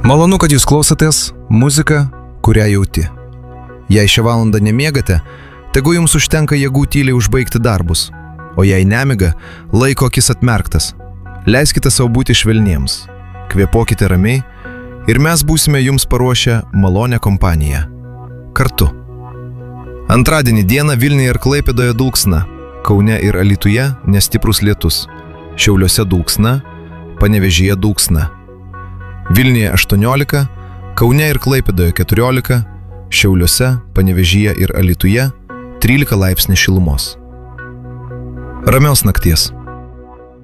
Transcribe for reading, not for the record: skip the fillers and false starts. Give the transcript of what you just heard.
Malonu, kad jūs klausotės muziką, kurią jauti. Jei šią valandą nemiegate, tegu jums užtenka jėgų tyliai užbaigti darbus, o jei nemiga, laiko akis atmerktas. Leiskite savo būti švelniems, kvėpokite ramiai ir mes būsime jums paruošę malonę kompaniją. Kartu. Antradienį dieną Vilniuje ir Klaipėdoje dulksna, Kaune ir Alytuje nestiprus lietus, Šiauliuose dulksna, Panevėžyje dulksna. Vilniuje 18, Kaune ir Klaipėdoje 14, Šiauliuose, Panevėžyje ir Alytuje 13 laipsnių šilumos. Ramios nakties.